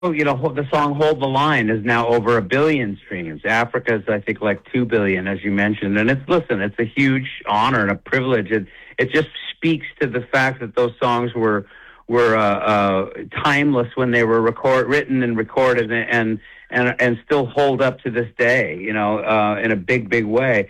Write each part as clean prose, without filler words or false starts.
The song "Hold the Line" is now over 1 billion streams. Africa's, I think, like 2 billion, as you mentioned. And it's a huge honor and a privilege. It just speaks to the fact that those songs were timeless when they were written and recorded, and still hold up to this day. In a big way.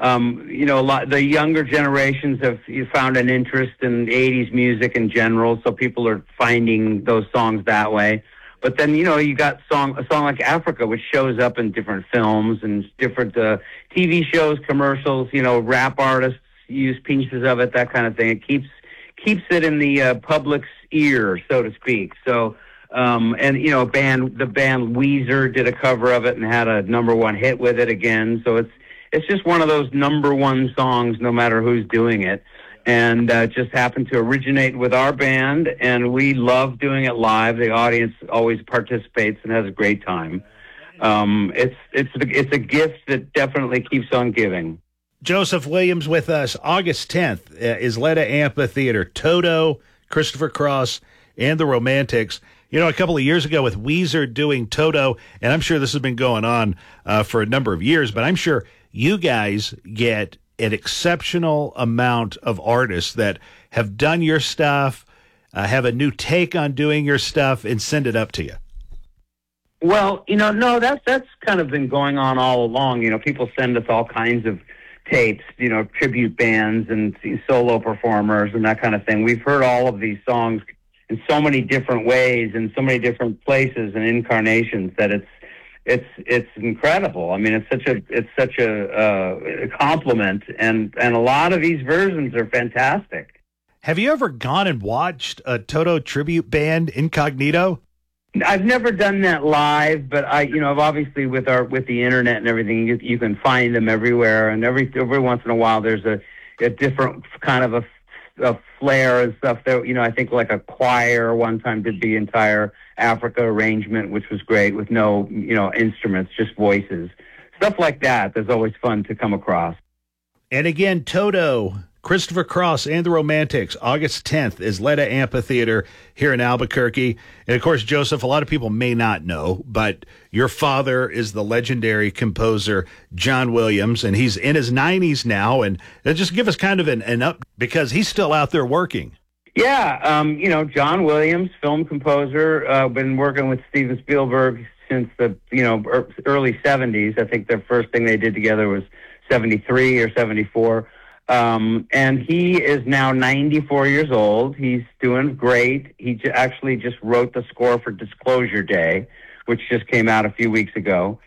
The younger generations have found an interest in 80s music in general, so people are finding those songs that way. But then, you got a song like Africa, which shows up in different films and different TV shows, commercials. Rap artists use pieces of it, that kind of thing. It keeps it in the public's ear, so to speak. So, the band Weezer did a cover of it and had a #1 hit with it again. So it's just one of those #1 songs, no matter who's doing it. And just happened to originate with our band, and we love doing it live. The audience always participates and has a great time. It's a gift that definitely keeps on giving. Joseph Williams with us. August 10th, Isleta Amphitheater. Toto, Christopher Cross, and the Romantics. A couple of years ago with Weezer doing Toto, and I'm sure this has been going on for a number of years, but I'm sure you guys get an exceptional amount of artists that have done your stuff, have a new take on doing your stuff, and send it up to you. Well, no, that's kind of been going on all along. People send us all kinds of tapes, tribute bands and solo performers and that kind of thing. We've heard all of these songs in so many different ways, in so many different places and incarnations, that it's incredible. I mean, it's such a compliment, and a lot of these versions are fantastic. Have you ever gone and watched a Toto tribute band incognito? I've never done that live, but I've obviously with the internet and everything, you can find them everywhere, and every once in a while there's a different kind of a flair and stuff. There, I think like a choir one time did the entire Africa arrangement, which was great, with no instruments, just voices, stuff like that. That's always fun to come across. And again, Toto, Christopher Cross, and the Romantics, August 10th, Isleta Amphitheater here in Albuquerque. And of course, Joseph, a lot of people may not know, but your father is the legendary composer John Williams, and he's in his 90s now. And just give us kind of an up, because he's still out there working. Yeah, John Williams, film composer, been working with Steven Spielberg since the early 70s. I think the first thing they did together was 73 or 74. And he is now 94 years old. He's doing great. He actually just wrote the score for Disclosure Day, which just came out a few weeks ago.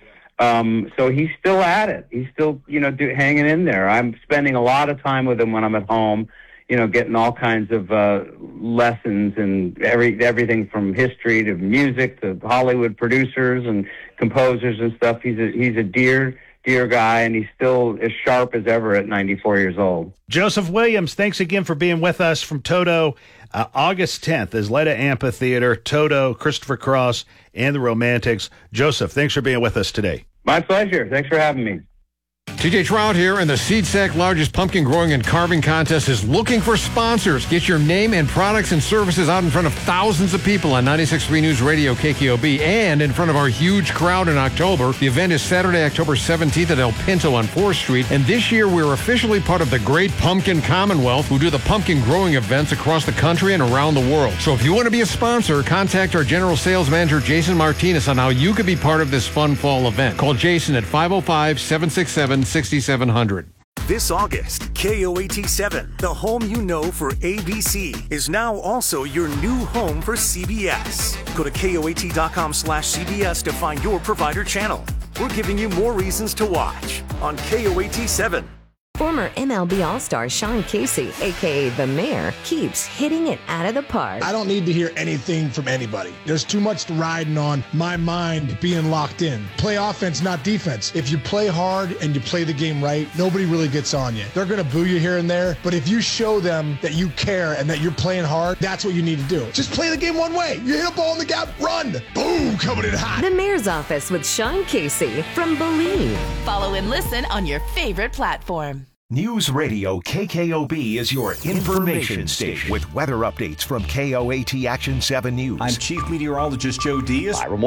So he's still at it. He's still, hanging in there. I'm spending a lot of time with him when I'm at home, getting all kinds of lessons and everything from history to music to Hollywood producers and composers and stuff. He's a dear guy, and he's still as sharp as ever at 94 years old. Joseph Williams, thanks again for being with us from Toto. August 10th, Isleta Amphitheater, Toto, Christopher Cross, and the Romantics. Joseph, thanks for being with us today. My pleasure. Thanks for having me. TJ Trout here, and the SeedSack largest pumpkin growing and carving contest is looking for sponsors. Get your name and products and services out in front of thousands of people on 96.3 News Radio KKOB and in front of our huge crowd in October. The event is Saturday, October 17th at El Pinto on 4th Street, and this year we're officially part of the Great Pumpkin Commonwealth, who do the pumpkin growing events across the country and around the world. So if you want to be a sponsor, contact our General Sales Manager, Jason Martinez, on how you could be part of this fun fall event. Call Jason at 505-767-6700. This August, KOAT7, the home you know for ABC, is now also your new home for CBS. Go to KOAT.com/CBS to find your provider channel. We're giving you more reasons to watch on KOAT7. Former MLB All-Star Sean Casey, a.k.a. The Mayor, keeps hitting it out of the park. I don't need to hear anything from anybody. There's too much riding on my mind being locked in. Play offense, not defense. If you play hard and you play the game right, nobody really gets on you. They're going to boo you here and there, but if you show them that you care and that you're playing hard, that's what you need to do. Just play the game one way. You hit a ball in the gap, run. Boom, coming in hot. The Mayor's Office with Sean Casey from Believe. Follow and listen on your favorite platform. News Radio KKOB is your information station with weather updates from KOAT Action 7 News. I'm Chief Meteorologist Joe Diaz.